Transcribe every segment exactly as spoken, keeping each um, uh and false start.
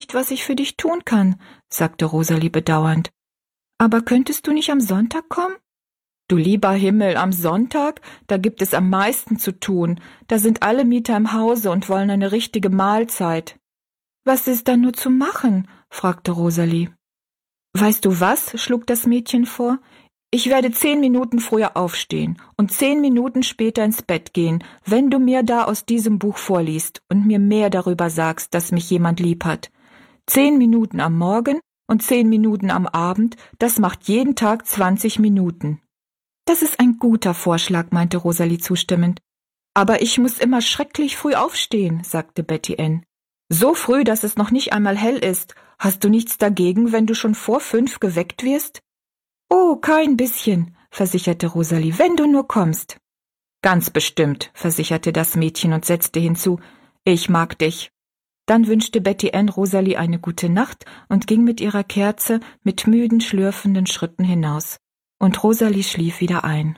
nicht, was ich für dich tun kann«, sagte Rosalie bedauernd. »Aber könntest du nicht am Sonntag kommen?« »Du lieber Himmel, am Sonntag? Da gibt es am meisten zu tun. Da sind alle Mieter im Hause und wollen eine richtige Mahlzeit.« »Was ist dann nur zu machen?«, fragte Rosalie. »Weißt du was?«, schlug das Mädchen vor. »Ich werde zehn Minuten früher aufstehen und zehn Minuten später ins Bett gehen, wenn du mir da aus diesem Buch vorliest und mir mehr darüber sagst, dass mich jemand lieb hat. Zehn Minuten am Morgen und zehn Minuten am Abend, das macht jeden Tag zwanzig Minuten.« »Das ist ein guter Vorschlag«, meinte Rosalie zustimmend. »Aber ich muss immer schrecklich früh aufstehen«, sagte Betty Ann. »So früh, dass es noch nicht einmal hell ist. Hast du nichts dagegen, wenn du schon vor fünf geweckt wirst?« »Oh, kein bisschen«, versicherte Rosalie, »wenn du nur kommst.« »Ganz bestimmt«, versicherte das Mädchen und setzte hinzu, »ich mag dich.« Dann wünschte Betty Ann Rosalie eine gute Nacht und ging mit ihrer Kerze mit müden, schlürfenden Schritten hinaus. Und Rosalie schlief wieder ein.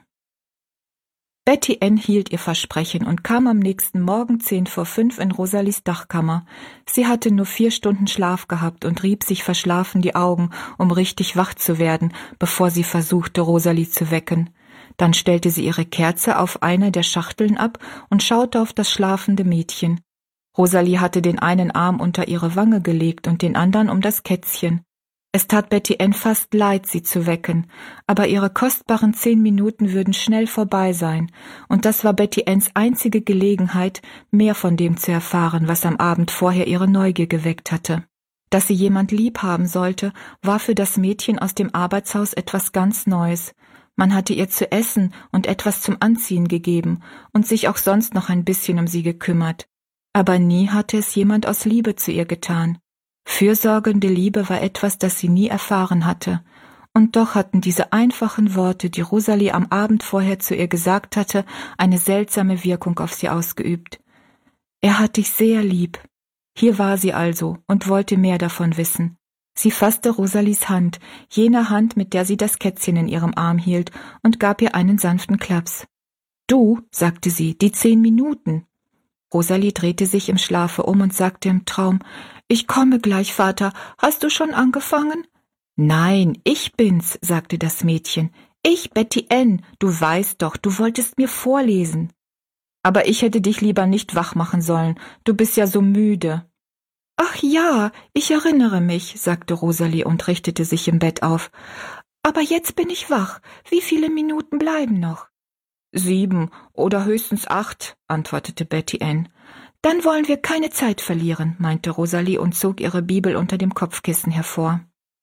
Betty Ann hielt ihr Versprechen und kam am nächsten Morgen zehn vor fünf in Rosalies Dachkammer. Sie hatte nur vier Stunden Schlaf gehabt und rieb sich verschlafen die Augen, um richtig wach zu werden, bevor sie versuchte, Rosalie zu wecken. Dann stellte sie ihre Kerze auf einer der Schachteln ab und schaute auf das schlafende Mädchen. Rosalie hatte den einen Arm unter ihre Wange gelegt und den anderen um das Kätzchen. Es tat Betty Ann fast leid, sie zu wecken, aber ihre kostbaren zehn Minuten würden schnell vorbei sein, und das war Betty Anns einzige Gelegenheit, mehr von dem zu erfahren, was am Abend vorher ihre Neugier geweckt hatte. Dass sie jemand lieb haben sollte, war für das Mädchen aus dem Arbeitshaus etwas ganz Neues. Man hatte ihr zu essen und etwas zum Anziehen gegeben und sich auch sonst noch ein bisschen um sie gekümmert. Aber nie hatte es jemand aus Liebe zu ihr getan. Fürsorgende Liebe war etwas, das sie nie erfahren hatte. Und doch hatten diese einfachen Worte, die Rosalie am Abend vorher zu ihr gesagt hatte, eine seltsame Wirkung auf sie ausgeübt. »Er hat dich sehr lieb.« Hier war sie also und wollte mehr davon wissen. Sie fasste Rosalies Hand, jene Hand, mit der sie das Kätzchen in ihrem Arm hielt, und gab ihr einen sanften Klaps. »Du«, sagte sie, »die zehn Minuten.« Rosalie drehte sich im Schlafe um und sagte im Traum, »Ich komme gleich, Vater. Hast du schon angefangen?« »Nein, ich bin's«, sagte das Mädchen. »Ich, Betty Ann. Du weißt doch, du wolltest mir vorlesen.« »Aber ich hätte dich lieber nicht wach machen sollen. Du bist ja so müde.« »Ach ja, ich erinnere mich«, sagte Rosalie und richtete sich im Bett auf. »Aber jetzt bin ich wach. Wie viele Minuten bleiben noch?« »Sieben oder höchstens acht«, antwortete Betty Ann. »Dann wollen wir keine Zeit verlieren«, meinte Rosalie und zog ihre Bibel unter dem Kopfkissen hervor.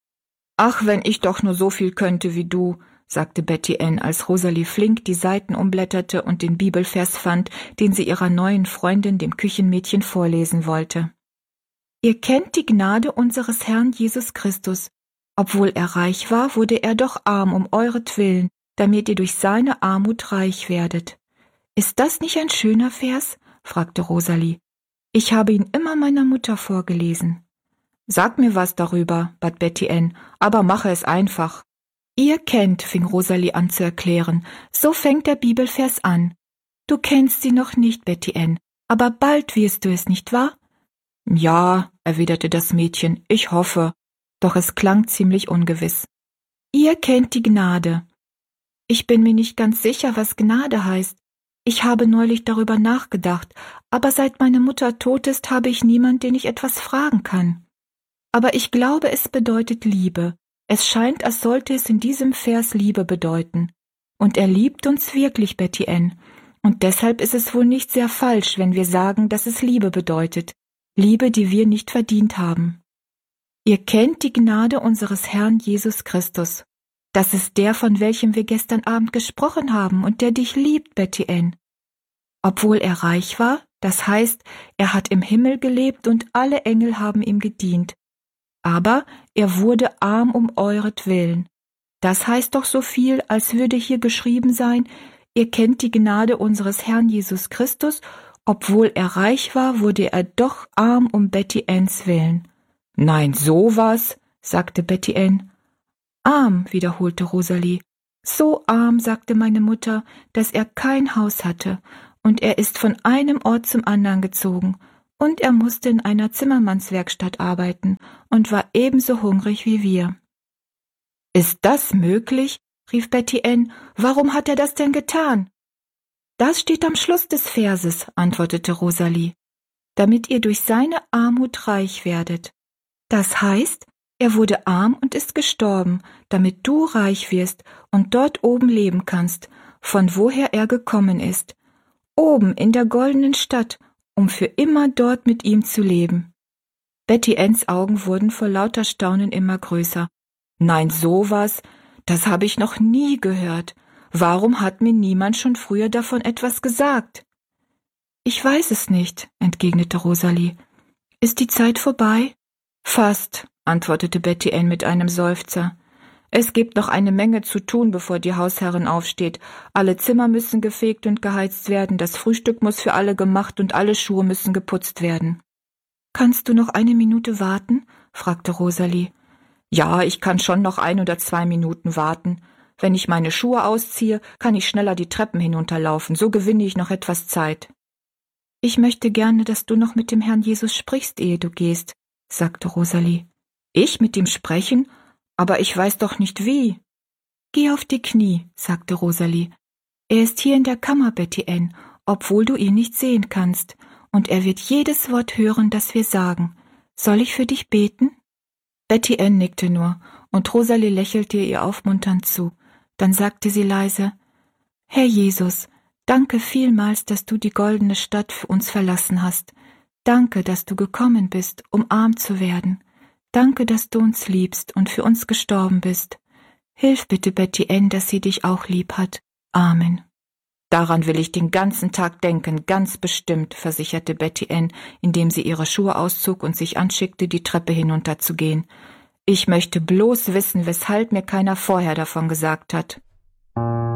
»Ach, wenn ich doch nur so viel könnte wie du«, sagte Betty Ann, als Rosalie flink die Seiten umblätterte und den Bibelvers fand, den sie ihrer neuen Freundin, dem Küchenmädchen, vorlesen wollte. »Ihr kennt die Gnade unseres Herrn Jesus Christus. Obwohl er reich war, wurde er doch arm um euretwillen, damit ihr durch seine Armut reich werdet.« »Ist das nicht ein schöner Vers?« fragte Rosalie. »Ich habe ihn immer meiner Mutter vorgelesen.« »Sag mir was darüber«, bat Betty Ann, »aber mache es einfach.« »Ihr kennt«, fing Rosalie an zu erklären, »so fängt der Bibelvers an. Du kennst sie noch nicht, Betty Ann, aber bald wirst du es, nicht wahr?« »Ja«, erwiderte das Mädchen, »ich hoffe.« Doch es klang ziemlich ungewiss. »Ihr kennt die Gnade.« »Ich bin mir nicht ganz sicher, was Gnade heißt. Ich habe neulich darüber nachgedacht, aber seit meine Mutter tot ist, habe ich niemand, den ich etwas fragen kann. Aber ich glaube, es bedeutet Liebe. Es scheint, als sollte es in diesem Vers Liebe bedeuten. Und er liebt uns wirklich, Betty Ann. Und deshalb ist es wohl nicht sehr falsch, wenn wir sagen, dass es Liebe bedeutet. Liebe, die wir nicht verdient haben. Ihr kennt die Gnade unseres Herrn Jesus Christus. Das ist der, von welchem wir gestern Abend gesprochen haben und der dich liebt, Betty Ann. Obwohl er reich war, das heißt, er hat im Himmel gelebt und alle Engel haben ihm gedient. Aber er wurde arm um euretwillen. Das heißt doch so viel, als würde hier geschrieben sein, ihr kennt die Gnade unseres Herrn Jesus Christus, obwohl er reich war, wurde er doch arm um Betty Anns willen. »Nein, sowas«, sagte Betty Ann. »Arm«, wiederholte Rosalie. »So arm«, sagte meine Mutter, »dass er kein Haus hatte, und er ist von einem Ort zum anderen gezogen, Und er musste in einer Zimmermannswerkstatt arbeiten und war ebenso hungrig wie wir. »Ist das möglich?« rief Betty Ann. »Warum hat er das denn getan?« »Das steht am Schluss des Verses«, antwortete Rosalie, »damit ihr durch seine Armut reich werdet. Das heißt, er wurde arm und ist gestorben, damit du reich wirst und dort oben leben kannst, von woher er gekommen ist, oben in der goldenen Stadt, um für immer dort mit ihm zu leben.« Betty Anns Augen wurden vor lauter Staunen immer größer. »Nein, sowas, das habe ich noch nie gehört. Warum hat mir niemand schon früher davon etwas gesagt?« »Ich weiß es nicht«, entgegnete Rosalie. »Ist die Zeit vorbei?« »Fast«, antwortete Betty Ann mit einem Seufzer. »Es gibt noch eine Menge zu tun, bevor die Hausherrin aufsteht. Alle Zimmer müssen gefegt und geheizt werden, das Frühstück muss für alle gemacht und alle Schuhe müssen geputzt werden.« »Kannst du noch eine Minute warten?« fragte Rosalie. »Ja, ich kann schon noch ein oder zwei Minuten warten. Wenn ich meine Schuhe ausziehe, kann ich schneller die Treppen hinunterlaufen, so gewinne ich noch etwas Zeit.« »Ich möchte gerne, dass du noch mit dem Herrn Jesus sprichst, ehe du gehst«, sagte Rosalie. »Ich mit ihm sprechen? Aber ich weiß doch nicht wie.« »Geh auf die Knie«, sagte Rosalie. »Er ist hier in der Kammer, Betty Ann, obwohl du ihn nicht sehen kannst, und er wird jedes Wort hören, das wir sagen. Soll ich für dich beten?« Betty Ann nickte nur, und Rosalie lächelte ihr aufmunternd zu. Dann sagte sie leise: »Herr Jesus, danke vielmals, dass du die goldene Stadt für uns verlassen hast. Danke, dass du gekommen bist, um arm zu werden. Danke, dass du uns liebst und für uns gestorben bist. Hilf bitte Betty Ann, dass sie dich auch lieb hat. Amen.« »Daran will ich den ganzen Tag denken, ganz bestimmt«, versicherte Betty Ann, indem sie ihre Schuhe auszog und sich anschickte, die Treppe hinunterzugehen. »Ich möchte bloß wissen, weshalb mir keiner vorher davon gesagt hat.«